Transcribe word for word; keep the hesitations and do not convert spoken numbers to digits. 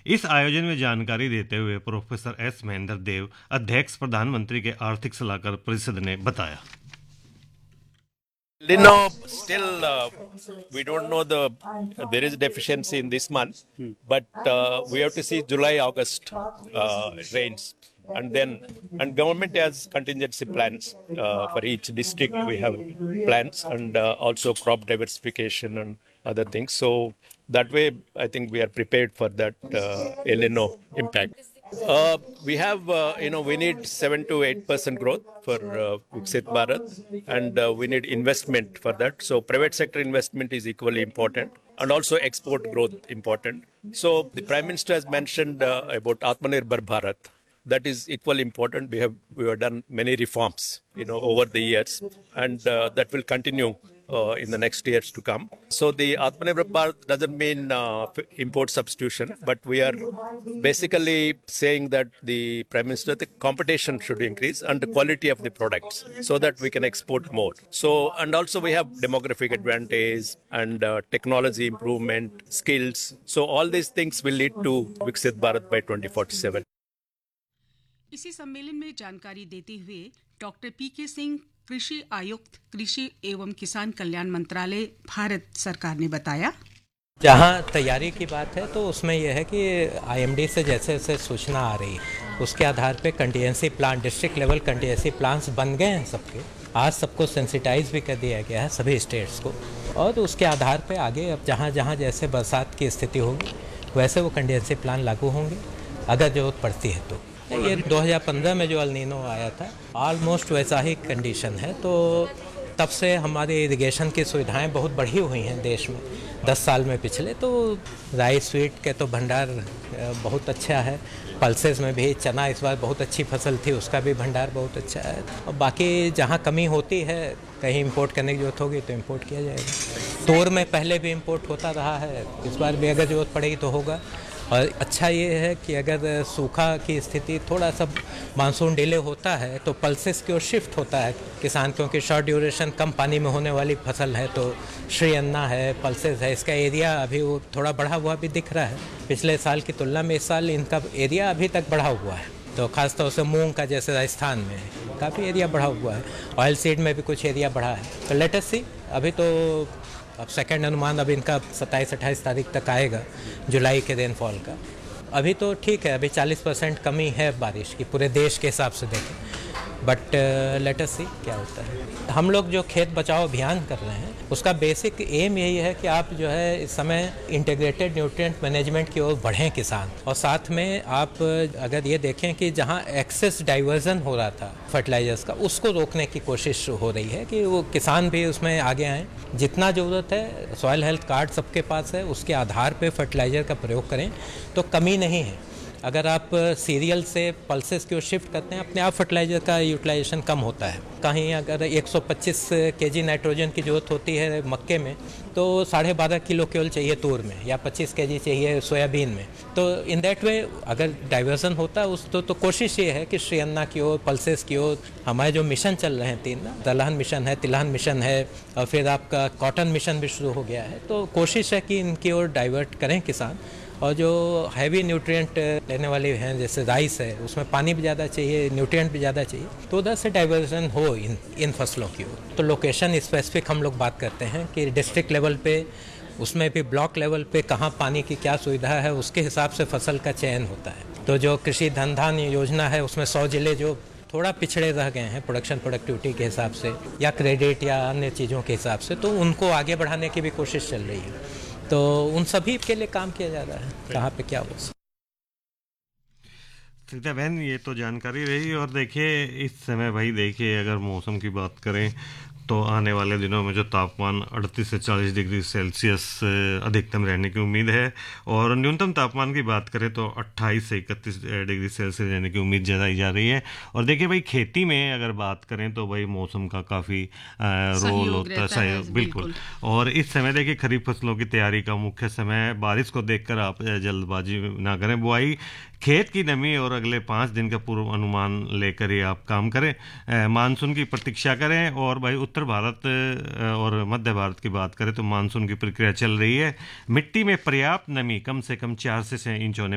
इस आयोजन में जानकारी देते हुए प्रोफेसर एस महेंद्र देव, अध्यक्ष प्रधानमंत्री के आर्थिक सलाहकार परिषद ने बताया। Lino, still uh, we don't know the uh, there is deficiency in this month, hmm. but uh, we have to see July, August uh, rains, and then and government has contingency plans uh, for each district. We have plans and uh, also crop diversification and other things. So that way, I think we are prepared for that uh, El Nino impact. Uh, we have, uh, you know, we need seven to eight percent growth for uh, Viksit Bharat, and uh, we need investment for that. So private sector investment is equally important, and also export growth important. So the Prime Minister has mentioned uh, about Atmanirbhar Bharat. That is equally important. We have we have done many reforms, you know, over the years, and uh, that will continue uh, in the next years to come. So the Atmanirbhar Bharat doesn't mean uh, import substitution, but we are basically saying that the Prime Minister, the competition should increase and the quality of the products so that we can export more. So, and also we have demographic advantage and uh, technology improvement, skills. So all these things will lead to Viksit Bharat by twenty forty-seven. इसी सम्मेलन में जानकारी देते हुए doctor P के सिंह, कृषि आयुक्त, कृषि एवं किसान कल्याण मंत्रालय, भारत सरकार ने बताया, जहाँ तैयारी की बात है तो उसमें यह है कि आईएमडी से जैसे जैसे सूचना आ रही है उसके आधार पे contingency plan, district level contingency plans बन गए हैं सबके। आज सबको सेंसिटाइज भी कर दिया गया है सभी स्टेट्स को, और उसके आधार पे आगे अब जहाँ जहाँ जैसे बरसात की स्थिति होगी वैसे वो कंटीजेंसी प्लान लागू होंगे अगर जरूरत पड़ती है तो। ये दो हज़ार पंद्रह में जो अल नीनो आया था ऑलमोस्ट वैसा ही कंडीशन है, तो तब से हमारे इरिगेशन की सुविधाएं बहुत बढ़ी हुई हैं देश में दस साल में पिछले। तो राइस स्वीट के तो भंडार बहुत अच्छा है, पल्सेस में भी चना इस बार बहुत अच्छी फसल थी, उसका भी भंडार बहुत अच्छा है। और बाकी जहाँ कमी होती है कहीं इंपोर्ट करने की जरूरत होगी तो इंपोर्ट किया जाएगा। तूर में पहले भी इंपोर्ट होता रहा है, इस बार भी अगर जरूरत पड़ेगी तो होगा। और अच्छा ये है कि अगर सूखा की स्थिति थोड़ा सा मानसून डिले होता है तो पल्सेस की ओर शिफ्ट होता है किसान, क्योंकि शॉर्ट ड्यूरेशन कम पानी में होने वाली फसल है। तो श्री अन्ना है, पल्सेस है, इसका एरिया अभी वो थोड़ा बढ़ा हुआ भी दिख रहा है पिछले साल की तुलना में। इस साल इनका एरिया अभी तक बढ़ा हुआ है, तो खासतौर से मूंग का जैसे राजस्थान में काफ़ी एरिया बढ़ा हुआ है, ऑयल सीड में भी कुछ एरिया बढ़ा है। तो लेट अस सी, अभी तो अब सेकंड अनुमान अब इनका सत्ताईस अट्ठाईस तारीख तक आएगा जुलाई के रेनफॉल का। अभी तो ठीक है, अभी चालीस परसेंट कमी है बारिश की पूरे देश के हिसाब से देखें, बट लेट अस सी क्या होता है। हम लोग जो खेत बचाओ अभियान कर रहे हैं उसका बेसिक एम यही है कि आप जो है इस समय इंटीग्रेटेड न्यूट्रिएंट मैनेजमेंट की ओर बढ़ें किसान, और साथ में आप अगर ये देखें कि जहाँ एक्सेस डाइवर्जन हो रहा था फर्टिलाइजर्स का उसको रोकने की कोशिश हो रही है कि वो किसान भी उसमें आगे आएँ। जितना ज़रूरत है सॉइल हेल्थ कार्ड सबके पास है, उसके आधार पे फर्टिलाइज़र का प्रयोग करें तो कमी नहीं है। अगर आप सीरियल से पल्सेस की ओर शिफ्ट करते हैं अपने आप फर्टिलाइज़र का यूटिलाइजेशन कम होता है। कहीं अगर एक सौ पच्चीस केजी नाइट्रोजन की ज़रूरत होती है मक्के में तो साढ़े बारह किलो केवल चाहिए तूर में, या पच्चीस केजी चाहिए सोयाबीन में। तो इन दैट वे अगर डाइवर्जन होता है उस तो, तो कोशिश ये है कि श्री अन्ना की ओर, पल्सेस की ओर हमारे जो मिशन चल रहे हैं तीन ना, दलहन मिशन है, तिलहन मिशन है, और फिर आपका कॉटन मिशन भी शुरू हो गया है। तो कोशिश है कि इनकी ओर डाइवर्ट करें किसान। और जो हैवी न्यूट्रिएंट लेने वाले हैं जैसे राइस है उसमें पानी भी ज़्यादा चाहिए, न्यूट्रिएंट भी ज़्यादा चाहिए, तो उधर से डाइवर्जन हो इन इन फसलों की ओर। तो लोकेशन स्पेसिफिक हम लोग बात करते हैं कि डिस्ट्रिक्ट लेवल पे, उसमें भी ब्लॉक लेवल पे कहाँ पानी की क्या सुविधा है उसके हिसाब से फसल का चयन होता है। तो जो कृषि धन धान योजना है उसमें सौ जिले जो थोड़ा पिछड़े रह गए हैं प्रोडक्शन प्रोडक्टिविटी के हिसाब से या क्रेडिट या अन्य चीज़ों के हिसाब से, तो उनको आगे बढ़ाने की भी कोशिश चल रही है। तो उन सभी के लिए काम किया जा रहा है कहाँ पे क्या हो। सीता बहन, ये तो जानकारी रही। और देखिए इस समय भाई देखिए अगर मौसम की बात करें तो आने वाले दिनों में जो तापमान अड़तीस से चालीस डिग्री सेल्सियस अधिकतम रहने की उम्मीद है, और न्यूनतम तापमान की बात करें तो अट्ठाईस से इकतीस डिग्री सेल्सियस रहने की उम्मीद जताई जा रही है। और देखिए भाई खेती में अगर बात करें तो भाई मौसम का काफ़ी रोल होता है, सहयोग बिल्कुल। और इस समय देखिए खरीफ फसलों की तैयारी का मुख्य समय, बारिश को देखकर आप जल्दबाजी ना करें। बुआई, खेत की नमी और अगले पाँच दिन का पूर्व अनुमान लेकर ही आप काम करें। मानसून की प्रतीक्षा करें। और भाई उत्तर भारत और मध्य भारत की बात करें तो मानसून की प्रक्रिया चल रही है। मिट्टी में पर्याप्त नमी कम से कम चार से छः इंच होने